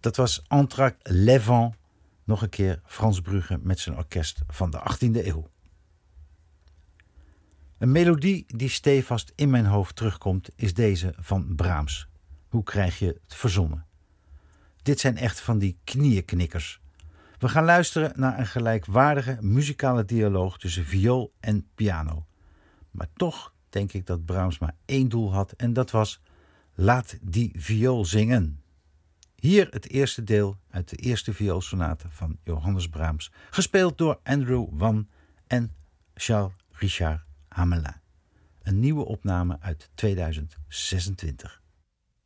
Dat was Entr'acte Les Vents, nog een keer Frans Brugge met zijn orkest van de 18e eeuw. Een melodie die stevast in mijn hoofd terugkomt is deze van Brahms. Hoe krijg je het verzonnen? Dit zijn echt van die knieënknikkers. We gaan luisteren naar een gelijkwaardige muzikale dialoog tussen viool en piano. Maar toch denk ik dat Brahms maar één doel had en dat was: laat die viool zingen. Hier het eerste deel uit de eerste vioolsonate van Johannes Brahms, gespeeld door Andrew Wann en Charles Richard Hamelin. Een nieuwe opname uit 2026.